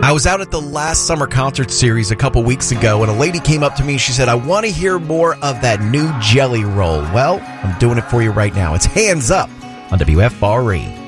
I was out at the last summer concert series a couple weeks ago, and a lady came up to me and she said, I want to hear more of that new Jelly Roll. Well, I'm doing it for you right now. It's Hands Up on WFRE.